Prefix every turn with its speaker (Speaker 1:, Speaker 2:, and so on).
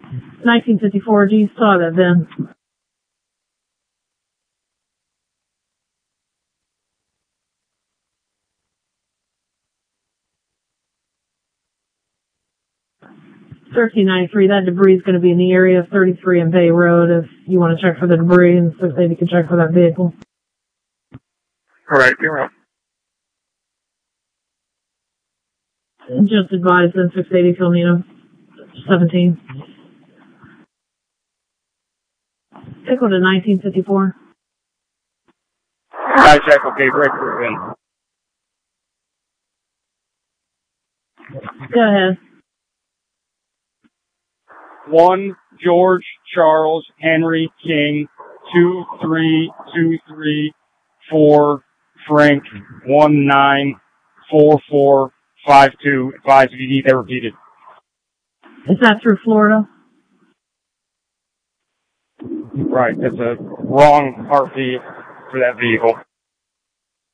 Speaker 1: 1954, do you saw that then? $13.93, that debris is going to be in the area of 33 and Bay Road if you want to check for the debris, and so you can check for that vehicle.
Speaker 2: All right, you're up.
Speaker 1: Just advised in 680 Filnino 17. Pickle to 1954.
Speaker 2: I check, okay, break through in.
Speaker 1: Go ahead.
Speaker 2: 1 George Charles Henry King 23234 Frank 194452. Advise if you need that repeated.
Speaker 1: Is that through Florida?
Speaker 2: Right, that's a wrong RP for that vehicle.